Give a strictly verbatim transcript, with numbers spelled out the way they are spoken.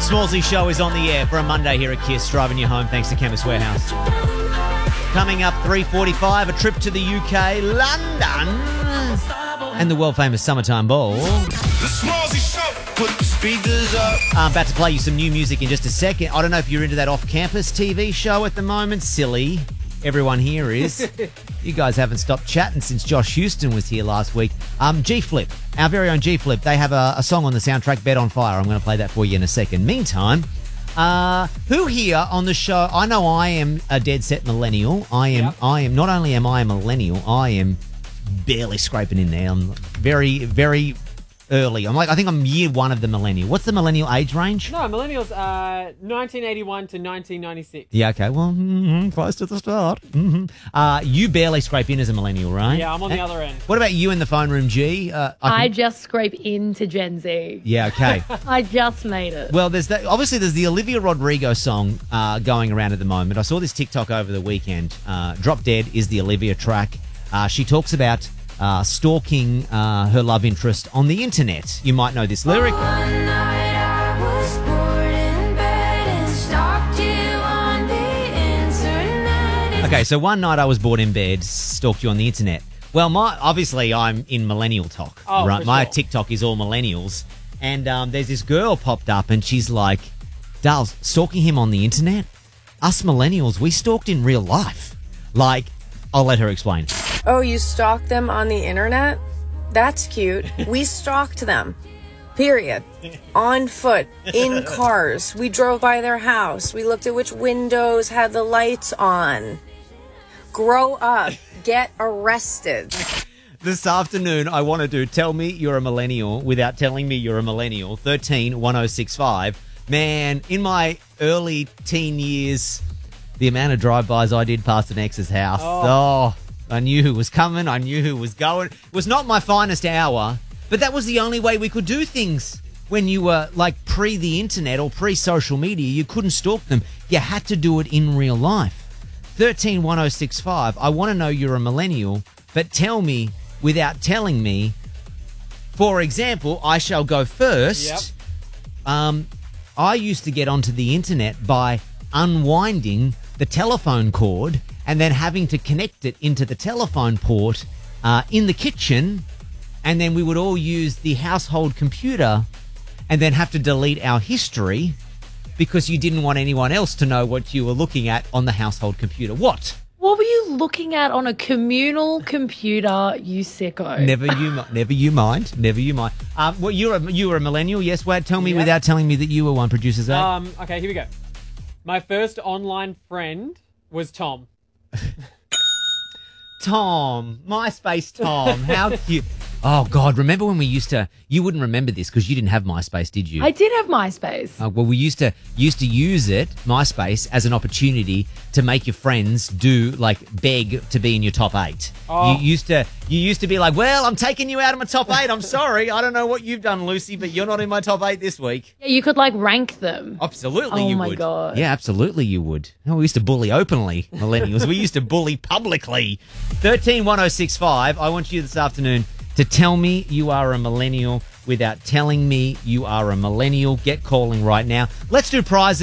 Smallsy Show is on the air for a Monday here at Kiss, driving you home thanks to Chemist Warehouse. Coming up, three forty-five, a trip to the U K, London, and the world-famous Summertime Ball. The Smallsy Show, put the speakers up. I'm about to play you some new music in just a second. I don't know if you're into that off-campus T V show at the moment. Silly. Everyone here is. You guys haven't stopped chatting since Josh Houston was here last week. Um, G-Flip, our very own G-Flip, they have a, a song on the soundtrack, Bed on Fire. I'm going to play that for you in a second. Meantime, uh, who here on the show, I know I am a dead set millennial. I am, yep. I am, not only am I a millennial, I am barely scraping in there. I'm very, very early. I'm like, I think I'm year one of the millennial. What's the millennial age range? No, millennials are nineteen eighty-one to nineteen ninety-six. Yeah, okay. Well, mm-hmm, close to the start. Mm-hmm. Uh, you barely scrape in as a millennial, right? Yeah, I'm on and the other end. What about you in the phone room, G? Uh, I, can... I just scrape into Gen Z. Yeah, okay. I just made it. Well, there's that. Obviously, there's the Olivia Rodrigo song uh, going around at the moment. I saw this TikTok over the weekend. Uh, Drop Dead is the Olivia track. Uh, she talks about Uh, stalking uh, her love interest on the internet. You might know this lyric. One night I was bored in bed and stalked you on the internet. Okay, so one night I was bored in bed, stalked you on the internet. Well, my obviously I'm in millennial talk, oh, right? For My sure. TikTok is all millennials, and um, there's this girl popped up, and she's like, "Dales, stalking him on the internet? Us millennials, we stalked in real life." Like, I'll let her explain. Oh, you stalked them on the internet? That's cute. We stalked them. Period. On foot, in cars. We drove by their house. We looked at which windows had the lights on. Grow up. Get arrested. This afternoon, I want to do Tell Me You're a Millennial Without Telling Me You're a Millennial. thirteen one oh six five. Man, in my early teen years, the amount of drive-bys I did past an ex's house. Oh. oh I knew who was coming. I knew who was going. It was not my finest hour, but that was the only way we could do things. When you were like pre the internet or pre-social media, you couldn't stalk them. You had to do it in real life. thirteen one oh six five. I want to know you're a millennial, but tell me without telling me. For example, I shall go first. Yep. Um, I used to get onto the internet by unwinding the telephone cord and then having to connect it into the telephone port uh, in the kitchen, and then we would all use the household computer and then have to delete our history because you didn't want anyone else to know what you were looking at on the household computer. What? What were you looking at on a communal computer, you sicko? Never you, mi- never you mind. Never you mind. Um, well, you're a you were a millennial, yes, Wad. Tell me Yep. without telling me that you were one. Producer Zach. Um, okay, here we go. My first online friend was Tom. Tom, MySpace Tom, how cute. Oh, God, remember when we used to, you wouldn't remember this because you didn't have MySpace, did you? I did have MySpace. Uh, well, we used to used to use it, MySpace, as an opportunity to make your friends do, like, beg to be in your top eight. Oh. You used to you used to be like, well, I'm taking you out of my top eight. I'm sorry. I don't know what you've done, Lucy, but you're not in my top eight this week. Yeah, you could like rank them. Absolutely, Oh you my would. God. Yeah, absolutely, you would. No, we used to bully openly, millennials. We used to bully publicly. thirteen one oh six five. I want you this afternoon to tell me you are a millennial without telling me you are a millennial. Get calling right now. Let's do prizes.